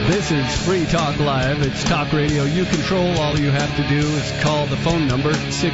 This is Free Talk Live. It's talk radio you control. All you have to do is call the phone number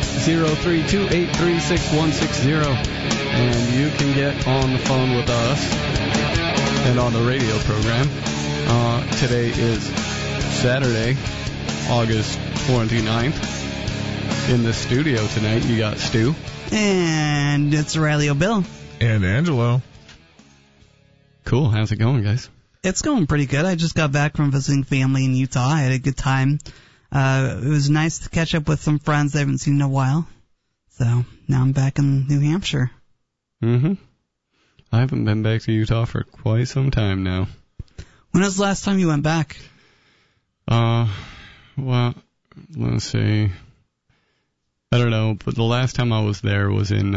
603-283-6160, and you can get on the phone with us and on the radio program. Today is Saturday, August 29th. In the studio tonight, you got Stu. And it's Riley O'Bill. And Angelo. Cool. How's it going, guys? It's going pretty good. I just got back from visiting family in Utah. I had a good time. It was nice to catch up with some friends I haven't seen in a while. So now I'm back in New Hampshire. Mm-hmm. I haven't been back to Utah for quite some time now. When was the last time you went back? Well, let's see. I don't know, but the last time I was there was in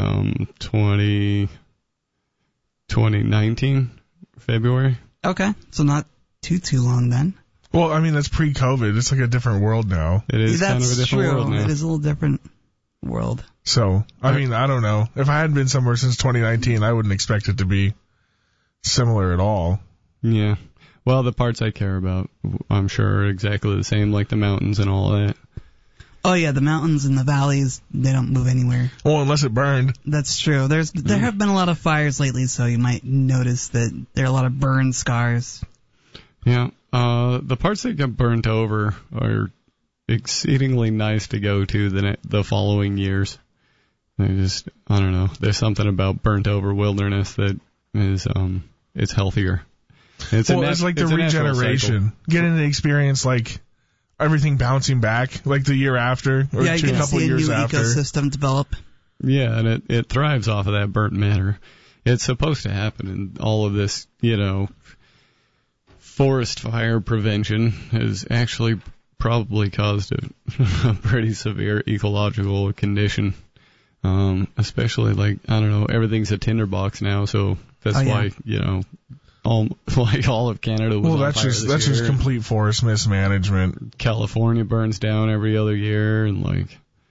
2019, February. Okay, so not too long then. Well, I mean, that's pre-COVID. It's like a different world now. It is kind of a different world now. It is a little different world. So, I mean, I don't know. If I hadn't been somewhere since 2019, I wouldn't expect it to be similar at all. Yeah. Well, the parts I care about, I'm sure, are exactly the same, like the mountains and all that. Oh, yeah, the mountains and the valleys, they don't move anywhere. Well, unless it burned. That's true. There have been a lot of fires lately, so you might notice that there are a lot of burn scars. Yeah. The parts that get burnt over are exceedingly nice to go to the following years. I don't know. There's something about burnt over wilderness that is, it's healthier. It's like the regeneration. Getting to experience, like, everything bouncing back, like the year after, or a couple years after. Yeah, you can see a new ecosystem develop. Yeah, and it thrives off of that burnt matter. It's supposed to happen, and all of this, forest fire prevention has actually probably caused a pretty severe ecological condition. Especially, like, I don't know, everything's a tinderbox now, so that's why, all of Canada was on fire this year. That's just complete forest mismanagement. California burns down every other year, and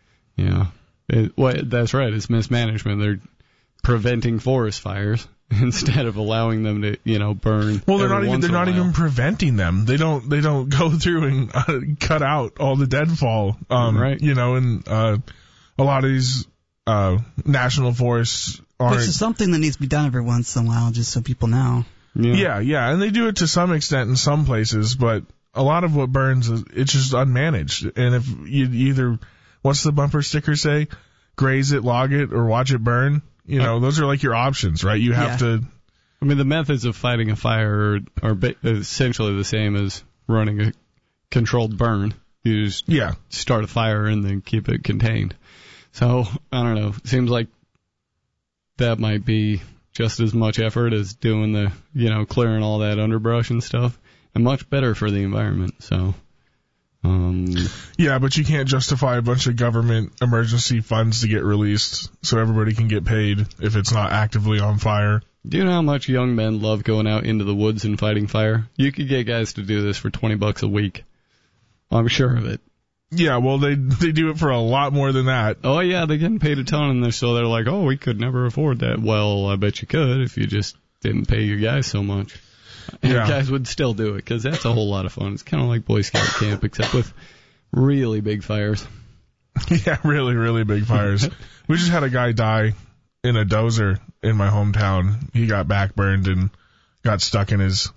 that's right. It's mismanagement. They're preventing forest fires instead of allowing them to, burn. Well, they're not even preventing them. They don't go through and cut out all the deadfall. Right. And a lot of these national forests aren't. Which is something that needs to be done every once in a while, just so people know. Yeah, and they do it to some extent in some places, but a lot of what burns, it's just unmanaged. And if you either, what's the bumper sticker say? Graze it, log it, or watch it burn. Those are like your options, right? You have to. I mean, the methods of fighting a fire are essentially the same as running a controlled burn. You just start a fire and then keep it contained. So, I don't know. It seems like that might be just as much effort as doing the, clearing all that underbrush and stuff, and much better for the environment. So, yeah, but you can't justify a bunch of government emergency funds to get released so everybody can get paid if it's not actively on fire. Do you know how much young men love going out into the woods and fighting fire? You could get guys to do this for $20 a week. I'm sure of it. Yeah, well, they do it for a lot more than that. Oh, yeah, they're getting paid a ton, and so they're like, oh, we could never afford that. Well, I bet you could if you just didn't pay your guys so much. And guys would still do it, because that's a whole lot of fun. It's kind of like Boy Scout camp, except with really big fires. Yeah, really, really big fires. We just had a guy die in a dozer in my hometown. He got backburned and got stuck in his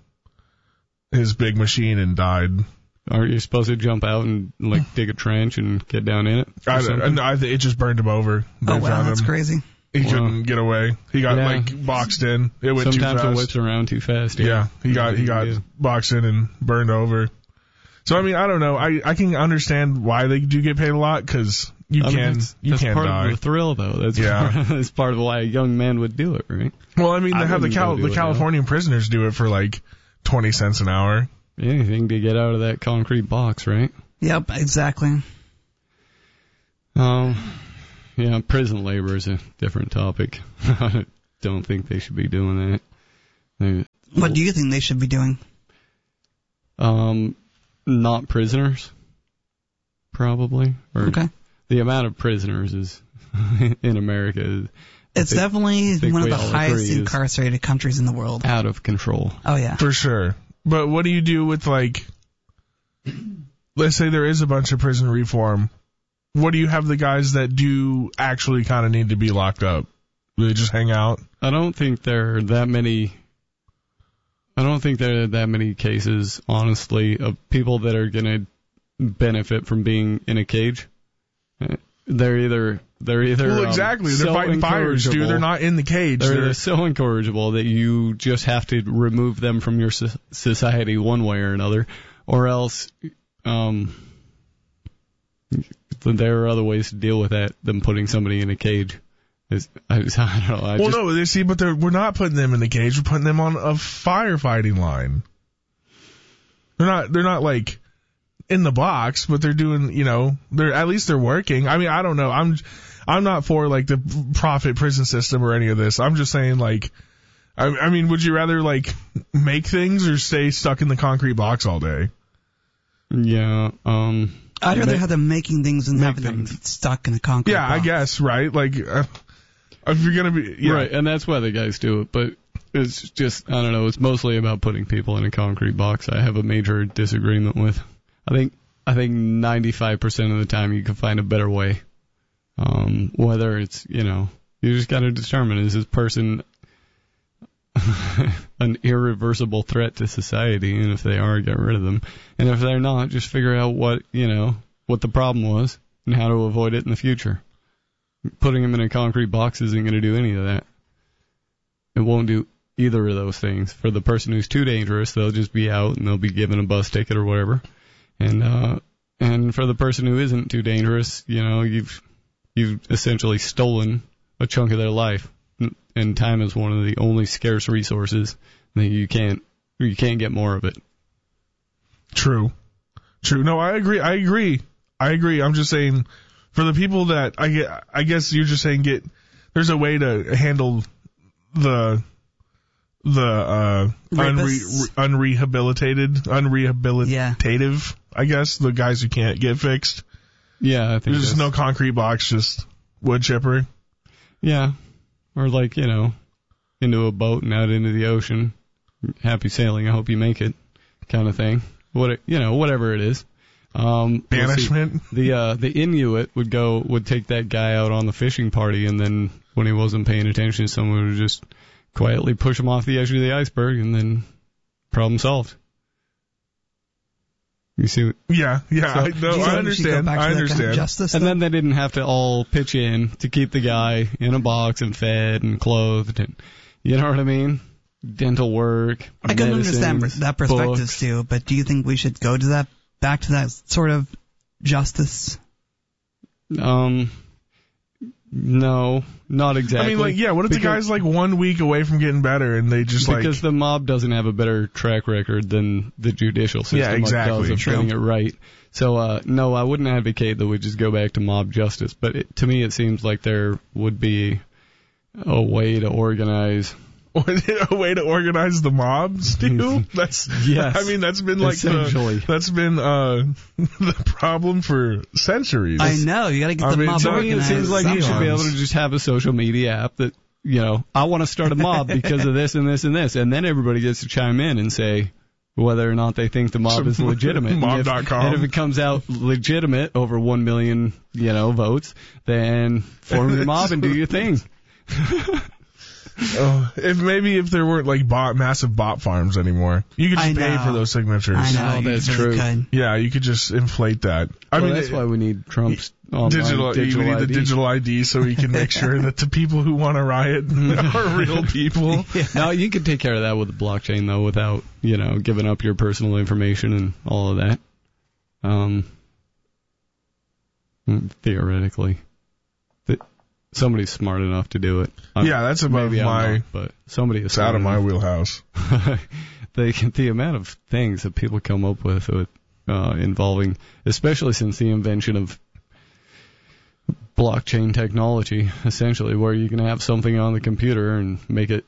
big machine and died. Are you supposed to jump out and, dig a trench and get down in it? It just burned him over. Oh, wow, that's crazy. He couldn't get away. He got, boxed in. It went too fast. Sometimes it whips around too fast. Yeah, he got boxed in and burned over. So, I mean, I don't know. I can understand why they do get paid a lot, because you can't die. That's part of the thrill, though. That's part of why a young man would do it, right? Well, I mean, they have the Californian prisoners do it for, 20 cents an hour. Anything to get out of that concrete box, right? Yep, exactly. Yeah, prison labor is a different topic. I don't think they should be doing that. What do you think they should be doing? Not prisoners, probably. Okay. The amount of prisoners is in America. It's definitely one of the highest incarcerated countries in the world. Out of control. Oh, yeah. For sure. But what do you do with, like, let's say there is a bunch of prison reform. What do you have the guys that do actually kind of need to be locked up? Do they just hang out? I don't think there are that many cases, honestly, of people that are going to benefit from being in a cage. They're either well, exactly. They're fighting fires, dude. They're not in the cage. They're so incorrigible that you just have to remove them from your society one way or another, or else there are other ways to deal with that than putting somebody in a cage. I don't know. No, they see, but we're not putting them in the cage. We're putting them on a firefighting line. They're not like in the box, but they're doing, at least they're working. I mean, I don't know. I'm not for like the profit prison system or any of this. I'm just saying, like, I mean, would you rather like make things or stay stuck in the concrete box all day? Yeah. I'd rather have them making things than having them stuck in a concrete box. I guess, right? Like, if you're gonna be right, and that's why the guys do it. But it's just, I don't know. It's mostly about putting people in a concrete box. I have a major disagreement with. I think 95% of the time you can find a better way. Whether it's, you just got to determine, is this person an irreversible threat to society? And if they are, get rid of them. And if they're not, just figure out what the problem was and how to avoid it in the future. Putting them in a concrete box isn't going to do any of that. It won't do either of those things. For the person who's too dangerous, they'll just be out and they'll be given a bus ticket or whatever. And for the person who isn't too dangerous, you've essentially stolen a chunk of their life. And time is one of the only scarce resources that you can't get more of it. True. No, I agree. I'm just saying, for the people that I guess you're just saying there's a way to handle the unrehabilitative, I guess, the guys who can't get fixed. Yeah, I think there's just no concrete box, just wood chipper. Yeah, or like, into a boat and out into the ocean. Happy sailing, I hope you make it, kind of thing. Whatever it is. Banishment. The Inuit would take that guy out on the fishing party, and then when he wasn't paying attention, someone would just quietly push him off the edge of the iceberg, and then problem solved. You see? Yeah. I understand. Justice, and then they didn't have to all pitch in to keep the guy in a box and fed and clothed, and you know what I mean? Dental work. I can understand that perspective books. too, but do you think we should go to that? Back to that sort of justice? No, not exactly. I mean, what if the guy's like 1 week away from getting better and they just because the mob doesn't have a better track record than the judicial system does of getting it right. So, no, I wouldn't advocate that we just go back to mob justice, but to me it seems like there would be a way to organize... A way to organize the mobs, too? Yes. I mean, that's been like the problem for centuries. I know. You got to get the mob organized. It seems like you should be able to just have a social media app that, I want to start a mob because of this and this and this, and then everybody gets to chime in and say whether or not they think the mob is legitimate. Mob.com. And if it comes out legitimate over 1 million, votes, then form your mob and do your thing. If there weren't like massive bot farms anymore, you could just pay for those signatures. I know, that's true. Yeah, you could just inflate that. I mean, that's why we need Trump's digital ID. The digital ID so we can make sure that the people who want to riot are real people. Yeah. No, you can take care of that with the blockchain though, without giving up your personal information and all of that. Theoretically. Somebody's smart enough to do it. That's above but somebody is. It's out of my wheelhouse. The amount of things that people come up with involving, especially since the invention of blockchain technology, essentially, where you can have something on the computer and make it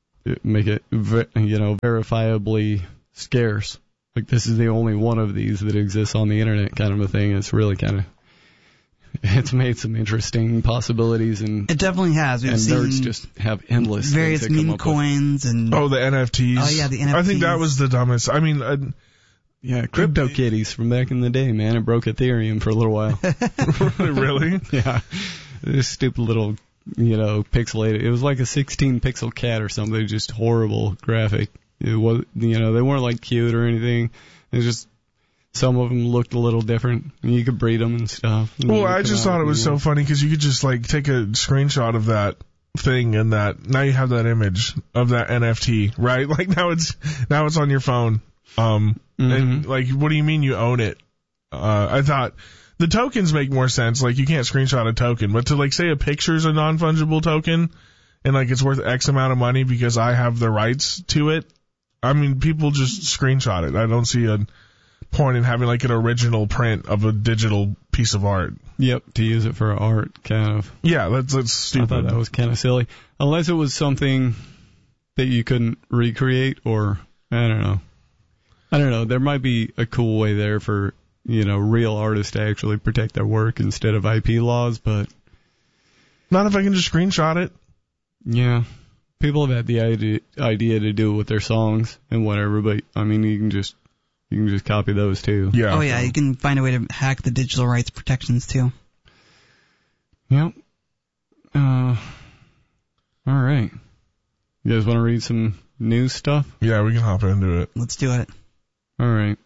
verifiably scarce. Like this is the only one of these that exists on the internet, kind of a thing. It's really kind of it's made some interesting possibilities, and it definitely has. We've seen nerds just have endless various meme coins and the NFTs. Oh yeah, the NFTs. I think that was the dumbest. I mean, yeah, CryptoKitties from back in the day, man. It broke Ethereum for a little while. Really? Yeah, this stupid little, pixelated. It was like a 16 pixel cat or something. Just horrible graphic. It was, they weren't like cute or anything. It was just. Some of them looked a little different. You could breed them and stuff. Well, I just thought it was so funny because you could just like take a screenshot of that thing and now you have that image of that NFT, right? Like now it's on your phone. And like, what do you mean you own it? I thought the tokens make more sense. Like you can't screenshot a token, but to like say a picture's a non-fungible token and like it's worth X amount of money because I have the rights to it. I mean, people just screenshot it. I don't see a point in having like an original print of a digital piece of art. Yep, to use it for art, kind of. Yeah, that's stupid. I thought that was kind of silly. Unless it was something that you couldn't recreate, or I don't know. There might be a cool way there for, real artists to actually protect their work instead of IP laws, but... Not if I can just screenshot it. Yeah. People have had the idea to do it with their songs and whatever, but, I mean, you can just copy those too. Yeah. Oh yeah, you can find a way to hack the digital rights protections too. Yep. All right. You guys want to read some news stuff? Yeah, we can hop into it. Let's do it. All right.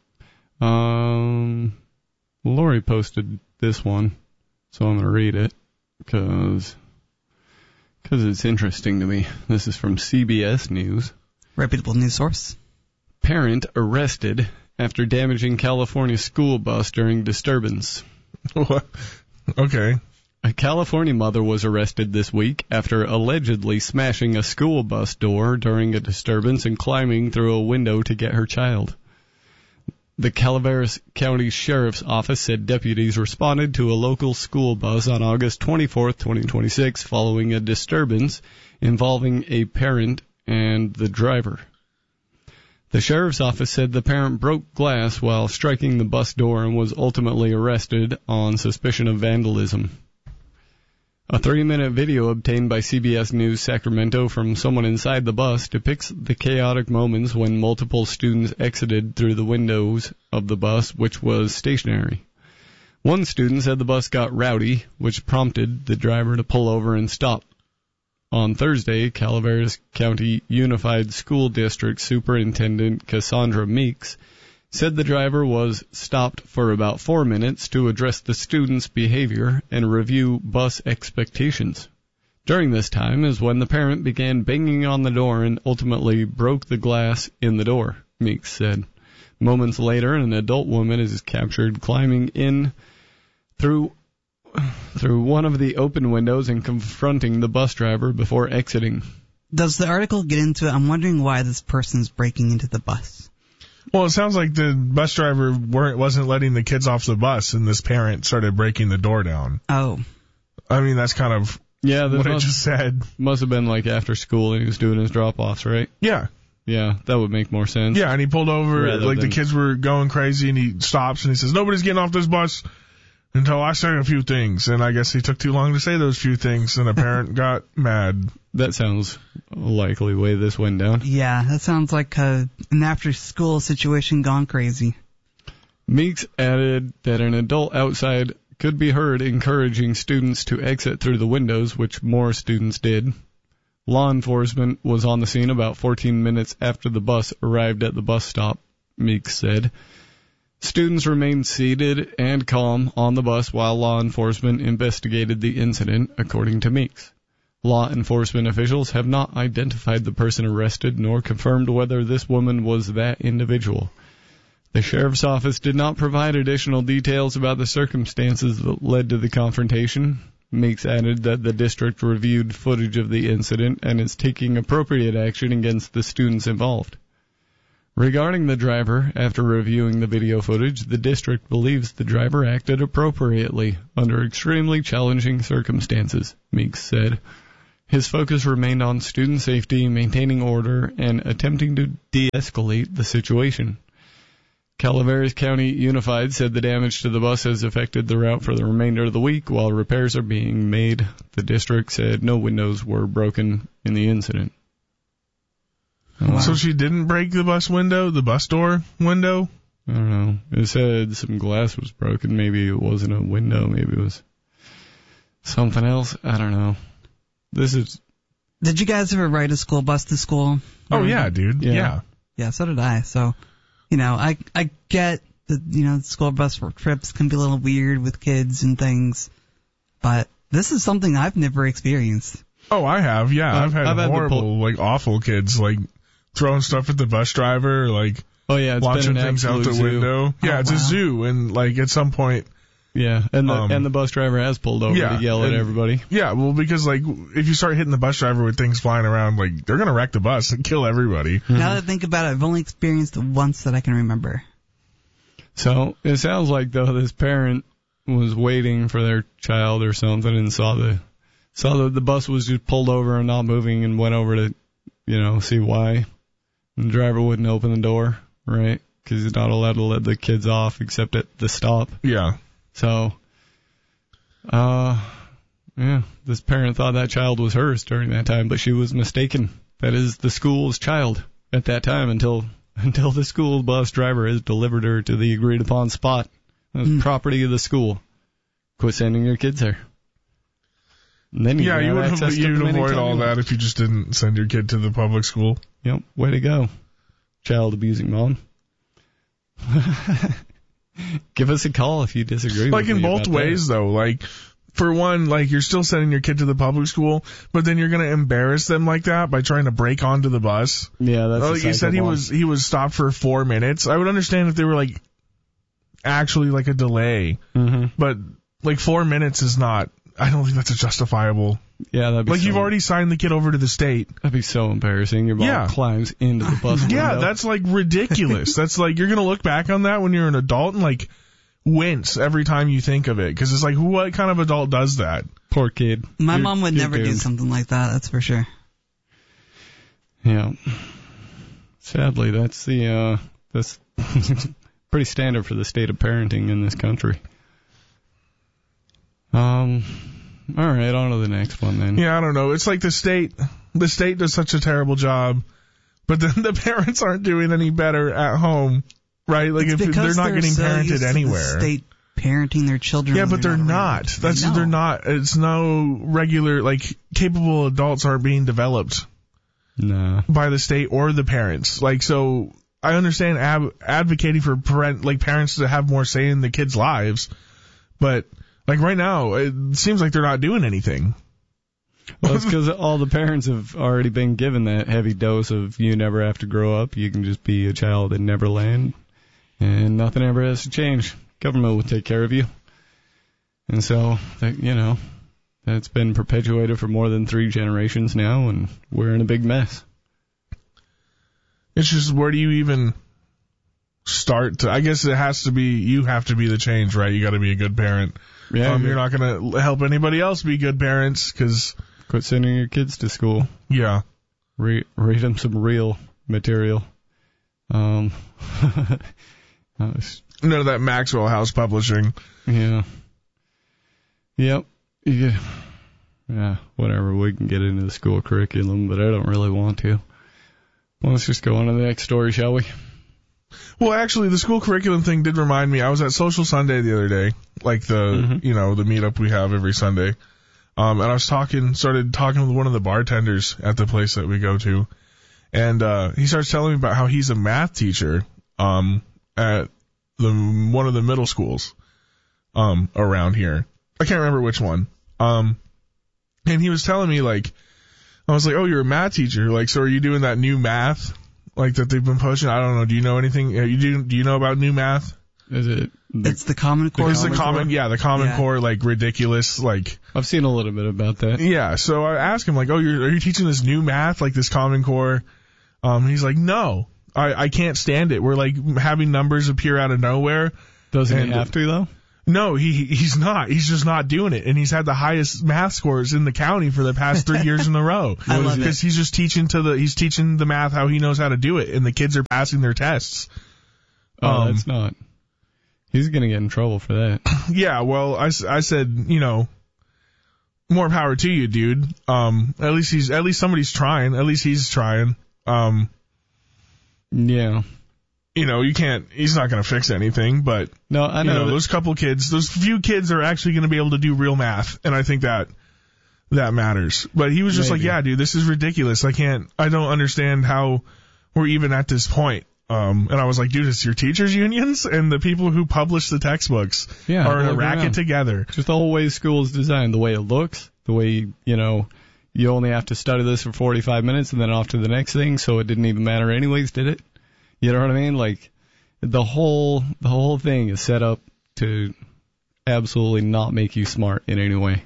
Lori posted this one, so I'm going to read it because it's interesting to me. This is from CBS News. Reputable news source. Parent arrested after damaging California school bus during disturbance. What? Okay. A California mother was arrested this week after allegedly smashing a school bus door during a disturbance and climbing through a window to get her child. The Calaveras County Sheriff's Office said deputies responded to a local school bus on August 24, 2026, following a disturbance involving a parent and the driver. The sheriff's office said the parent broke glass while striking the bus door and was ultimately arrested on suspicion of vandalism. A 3-minute video obtained by CBS News Sacramento from someone inside the bus depicts the chaotic moments when multiple students exited through the windows of the bus, which was stationary. One student said the bus got rowdy, which prompted the driver to pull over and stop. On Thursday, Calaveras County Unified School District Superintendent Cassandra Meeks said the driver was stopped for about 4 minutes to address the student's behavior and review bus expectations. During this time is when the parent began banging on the door and ultimately broke the glass in the door, Meeks said. Moments later, an adult woman is captured climbing in through one of the open windows and confronting the bus driver before exiting. Does the article get into it? I'm wondering why this person's breaking into the bus. Well, it sounds like the bus driver wasn't letting the kids off the bus, and this parent started breaking the door down. Oh. I mean, that's kind of what I just said. Must have been like after school and he was doing his drop-offs, right? Yeah. Yeah, that would make more sense. Yeah, and he pulled over, the kids were going crazy, and he stops and he says, "Nobody's getting off this bus until I say a few things." And I guess he took too long to say those few things, and a parent got mad. That sounds a likely way this went down. Yeah, that sounds like an after-school situation gone crazy. Meeks added that an adult outside could be heard encouraging students to exit through the windows, which more students did. Law enforcement was on the scene about 14 minutes after the bus arrived at the bus stop, Meeks said. Students remained seated and calm on the bus while law enforcement investigated the incident, according to Meeks. Law enforcement officials have not identified the person arrested nor confirmed whether this woman was that individual. The sheriff's office did not provide additional details about the circumstances that led to the confrontation. Meeks added that the district reviewed footage of the incident and is taking appropriate action against the students involved. Regarding the driver, after reviewing the video footage, the district believes the driver acted appropriately under extremely challenging circumstances, Meeks said. His focus remained on student safety, maintaining order, and attempting to de-escalate the situation. Calaveras County Unified said the damage to the bus has affected the route for the remainder of the week while repairs are being made. The district said no windows were broken in the incident. Wow. So she didn't break the bus door window? I don't know. It said some glass was broken. Maybe it wasn't a window. Maybe it was something else. I don't know. Did you guys ever ride a school bus to school? Oh, yeah, dude. Yeah. Yeah, so did I. So, I get that, school bus trips can be a little weird with kids and things, but this is something I've never experienced. Oh, I have, yeah. I've had horrible, awful kids, throwing stuff at the bus driver, watching things out the window. Yeah, it's a zoo, and, at some point... Yeah, and the bus driver has pulled over to yell at everybody. Yeah, well, because, if you start hitting the bus driver with things flying around, they're going to wreck the bus and kill everybody. Now that I think about it, I've only experienced it once that I can remember. So, it sounds like, though, this parent was waiting for their child or something and saw the bus was just pulled over and not moving and went over to, see why. And the driver wouldn't open the door, right? Because he's not allowed to let the kids off except at the stop. Yeah. So, this parent thought that child was hers during that time, but she was mistaken. That is the school's child at that time until the school bus driver has delivered her to the agreed upon spot. It's property of the school. Quit sending your kids there. And then you would avoid all that if you just didn't send your kid to the public school. Yep, way to go, child abusing mom. Give us a call if you disagree with me. In both ways, though. For one, you're still sending your kid to the public school, but then you're going to embarrass them like that by trying to break onto the bus. Yeah, that's you said he was stopped for 4 minutes. I would understand if they were, actually, a delay. Mm-hmm. But, 4 minutes is not... I don't think that's a justifiable... Yeah, that'd be you've already signed the kid over to the state. That'd be so embarrassing. Your mom climbs into the bus window. Yeah, that's ridiculous. That's you're gonna look back on that when you're an adult and wince every time you think of it. Because it's what kind of adult does that? Poor kid. My mom would never do something like that, that's for sure. Yeah. Sadly, that's pretty standard for the state of parenting in this country. All right, on to the next one then. Yeah, I don't know. It's the state does such a terrible job, but then the parents aren't doing any better at home, right? If they're not getting parented anywhere. The state parenting their children. Yeah, but they're not. They're not. It's no regular, capable adults aren't being developed. No. By the state or the parents. So I understand advocating for parents to have more say in the kids' lives, but right now, it seems like they're not doing anything. Well, it's because all the parents have already been given that heavy dose of you never have to grow up. You can just be a child in Neverland, and nothing ever has to change. Government will take care of you. And so, that's been perpetuated for more than 3 generations now, and we're in a big mess. It's just, where do you even start to... I guess it has to be... You have to be the change, right? You got to be a good parent. Yeah, you're not going to help anybody else be good parents, because... Quit sending your kids to school. Yeah. Read them some real material. None of that Maxwell House publishing. Yeah. Yep. Yeah, whatever. We can get into the school curriculum, but I don't really want to. Well, let's just go on to the next story, shall we? Well, actually, the school curriculum thing did remind me. I was at Social Sunday the other day, the meetup we have every Sunday. And I started talking with one of the bartenders at the place that we go to. And he starts telling me about how he's a math teacher at one of the middle schools around here. I can't remember which one. And he was telling me, I was like, oh, you're a math teacher. So are you doing that new math? That they've been posting? I don't know. Do you know anything? Do you know about new math? Is it? It's the Common Core. It's the Common Core, ridiculous, I've seen a little bit about that. Yeah, so I asked him, are you teaching this new math, this Common Core? And he's like, no, I can't stand it. We're, having numbers appear out of nowhere. Doesn't he have to, though? No, he's not. He's just not doing it. And he's had the highest math scores in the county for the past 3 years in a row. I love it. Because he's just teaching the math how he knows how to do it, and the kids are passing their tests. Oh, that's not. He's going to get in trouble for that. Yeah, well, I said, more power to you, dude. At least somebody's trying. At least he's trying. Yeah. He's not going to fix anything, but no, I know those few kids are actually going to be able to do real math, and I think that matters. But he was just like, yeah, dude, this is ridiculous. I don't understand how we're even at this point. And I was like, dude, it's your teachers' unions and the people who publish the textbooks are in a racket together. Just the whole way school is designed, the way it looks, the way, you only have to study this for 45 minutes and then off to the next thing, so it didn't even matter anyways, did it? You know what I mean? Like, the whole thing is set up to absolutely not make you smart in any way.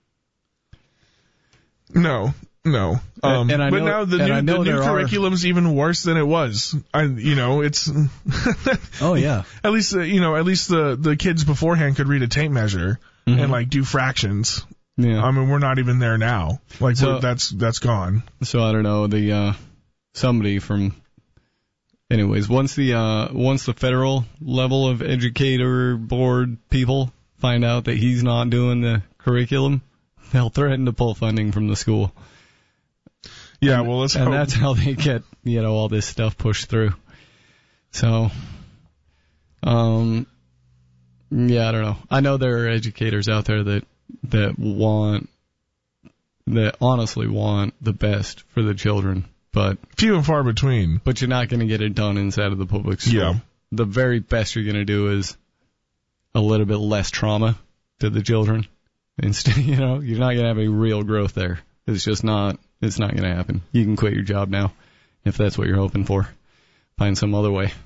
No. But now the new curriculum's even worse than it was. It's. Oh yeah. At least the kids beforehand could read a tape measure and do fractions. Yeah. I mean, we're not even there now. That's gone. So I don't know. Somebody from. Anyways, once the federal level of educator board people find out that he's not doing the curriculum, they'll threaten to pull funding from the school. Yeah, well, let's hope. And that's how they get, all this stuff pushed through. So, yeah, I don't know. I know there are educators out there that honestly want the best for the children, but few and far between. But you're not going to get it done inside of the public school. Yeah. The very best you're going to do is a little bit less trauma to the children. Instead, you're not going to have any real growth there. It's not going to happen. You can quit your job now if that's what you're hoping for. Find some other way.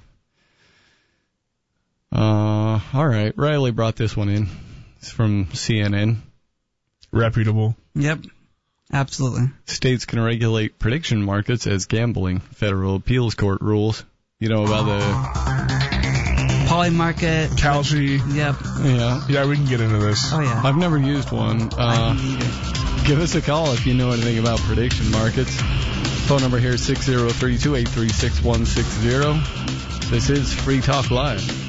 All right. Riley brought this one in. It's from CNN. Reputable. Yep. Absolutely. States can regulate prediction markets as gambling. Federal appeals court rules. You know about the Polymarket. Kalshi. Yep. Yeah, we can get into this. Oh, yeah. I've never used one. Give us a call if you know anything about prediction markets. Phone number here is 603-283-6160. This is Free Talk Live.